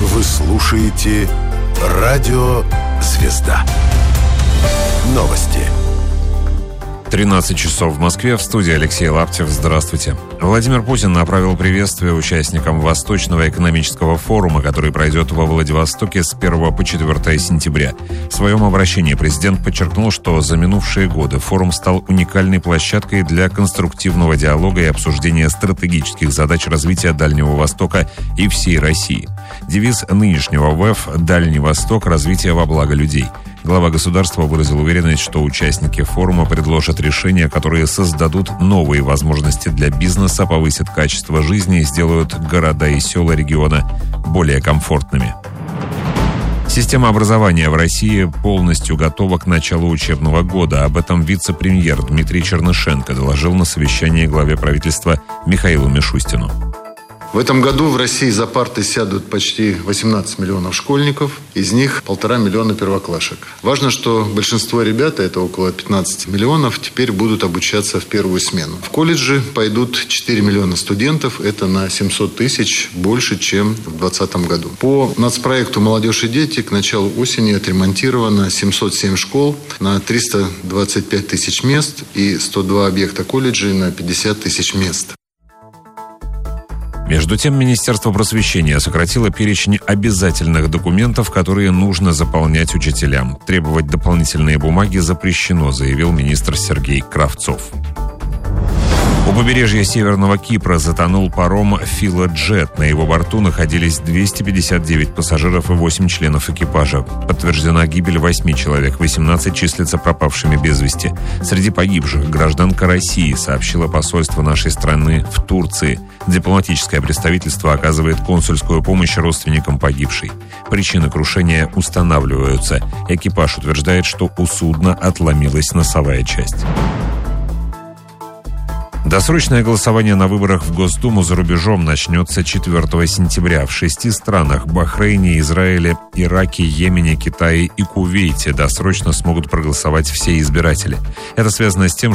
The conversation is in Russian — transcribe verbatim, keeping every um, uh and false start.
Вы слушаете «Радио Звезда». Новости. тринадцать часов в Москве. В студии Алексей Лаптев. Здравствуйте. Владимир Путин направил приветствие участникам Восточного экономического форума, который пройдет во Владивостоке с первого по четвёртое сентября. В своем обращении президент подчеркнул, что за минувшие годы форум стал уникальной площадкой для конструктивного диалога и обсуждения стратегических задач развития Дальнего Востока и всей России. Девиз нынешнего ВЭФ «Дальний Восток. Развитие во благо людей». Глава государства выразил уверенность, что участники форума предложат решения, которые создадут новые возможности для бизнеса, повысят качество жизни и сделают города и села региона более комфортными. Система образования в России полностью готова к началу учебного года. Об этом вице-премьер Дмитрий Чернышенко доложил на совещании главе правительства Михаилу Мишустину. В этом году в России за парты сядут почти восемнадцать миллионов школьников, из них полтора миллиона первоклашек. Важно, что большинство ребят, это около пятнадцать миллионов, теперь будут обучаться в первую смену. В колледжи пойдут четыре миллиона студентов, это на семьсот тысяч больше, чем в двадцатом году. По нацпроекту «Молодежь и дети» к началу осени отремонтировано семьсот семь школ на триста двадцать пять тысяч мест и сто два объекта колледжей на пятьдесят тысяч мест. Между тем, Министерство просвещения сократило перечень обязательных документов, которые нужно заполнять учителям. Требовать дополнительные бумаги запрещено, заявил министр Сергей Кравцов. У побережья Северного Кипра затонул паром «Филоджет». На его борту находились двести пятьдесят девять пассажиров и восемь членов экипажа. Подтверждена гибель восьми человек, восемнадцать числятся пропавшими без вести. Среди погибших гражданка России, сообщило посольство нашей страны в Турции. Дипломатическое представительство оказывает консульскую помощь родственникам погибшей. Причины крушения устанавливаются. Экипаж утверждает, что у судна отломилась носовая часть. Досрочное голосование на выборах в Госдуму за рубежом начнется четвёртого сентября. В шести странах – Бахрейне, Израиле, Ираке, Йемене, Китае и Кувейте – досрочно смогут проголосовать все избиратели. Это связано с тем,